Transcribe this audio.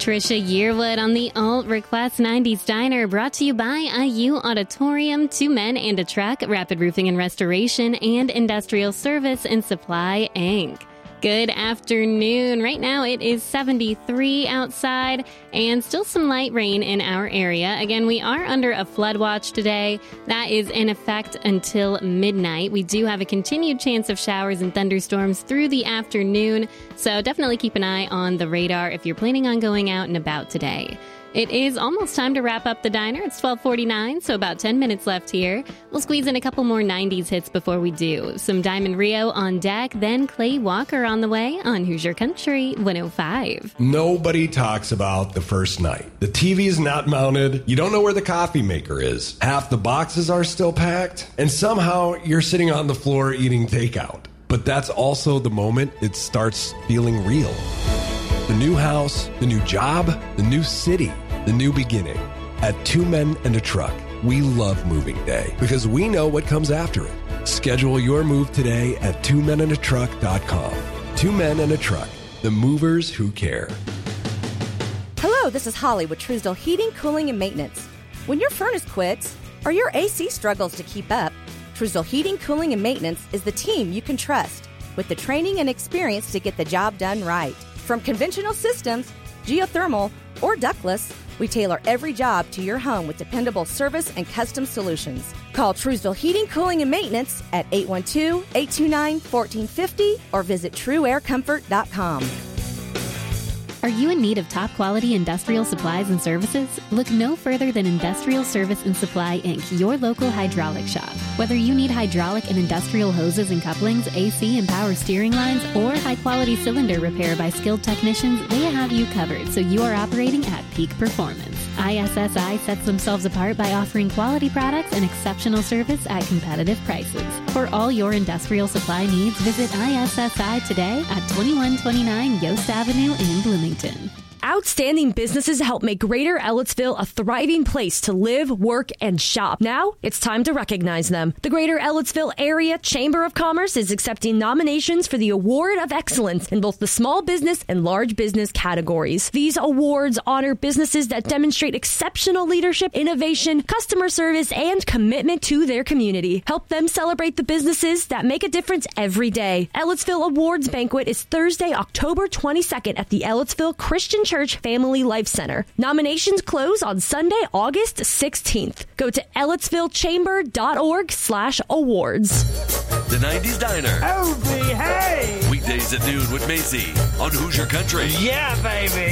Trisha Yearwood on the Alt Request 90s Diner, brought to you by IU Auditorium, 2 Men and a Truck, Rapid Roofing and Restoration, and Industrial Service and Supply, Inc. Good afternoon. Right now it is 73 outside and still some light rain in our area. Again, we are under a flood watch today. That is in effect until midnight. We do have a continued chance of showers and thunderstorms through the afternoon, so definitely keep an eye on the radar if you're planning on going out and about today. It is almost time to wrap up the diner. It's 12:49, so about 10 minutes left here. We'll squeeze in a couple more 90s hits before we do. Some Diamond Rio on deck, then Clay Walker on the way on Hoosier Country 105. Nobody talks about the first night. The TV is not mounted. You don't know where the coffee maker is. Half the boxes are still packed. And somehow you're sitting on the floor eating takeout. But that's also the moment it starts feeling real. The new house, the new job, the new city, the new beginning. At 2 Men and a Truck, we love moving day because we know what comes after it. Schedule your move today at 2menandatruck.com. 2 Men and a Truck, the movers who care. Hello, this is Holly with Truesdale Heating, Cooling, and Maintenance. When your furnace quits or your AC struggles to keep up, Truesdale Heating, Cooling, and Maintenance is the team you can trust with the training and experience to get the job done right. From conventional systems, geothermal, or ductless, we tailor every job to your home with dependable service and custom solutions. Call Truesdale Heating, Cooling, and Maintenance at 812-829-1450 or visit TrueAirComfort.com. Are you in need of top-quality industrial supplies and services? Look no further than Industrial Service and Supply, Inc., your local hydraulic shop. Whether you need hydraulic and industrial hoses and couplings, AC and power steering lines, or high-quality cylinder repair by skilled technicians, they have you covered so you are operating at peak performance. ISSI sets themselves apart by offering quality products and exceptional service at competitive prices. For all your industrial supply needs, visit ISSI today at 2129 Yost Avenue in Bloomington. Outstanding businesses help make Greater Ellettsville a thriving place to live, work, and shop. Now, it's time to recognize them. The Greater Ellettsville Area Chamber of Commerce is accepting nominations for the Award of Excellence in both the small business and large business categories. These awards honor businesses that demonstrate exceptional leadership, innovation, customer service, and commitment to their community. Help them celebrate the businesses that make a difference every day. Ellettsville Awards Banquet is Thursday, October 22nd at the Ellettsville Christian Church Family Life Center. Nominations close on Sunday, August 16th. Go to EllettsvilleChamber.org/awards. The 90s Diner. Oh, hey! Weekdays at noon with Macy on Hoosier Country. Yeah, baby!